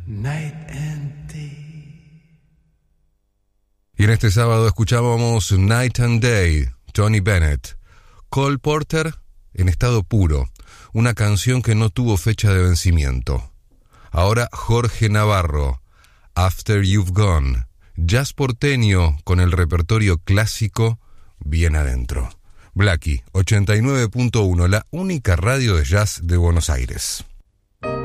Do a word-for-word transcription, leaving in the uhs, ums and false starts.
Night and Day. Y en este sábado escuchábamos Night and Day, Tony Bennett. Cole Porter, en estado puro, una canción que no tuvo fecha de vencimiento. Ahora Jorge Navarro, After You've Gone, jazz porteño con el repertorio clásico bien adentro. Blackie, ochenta y nueve punto uno, la única radio de jazz de Buenos Aires.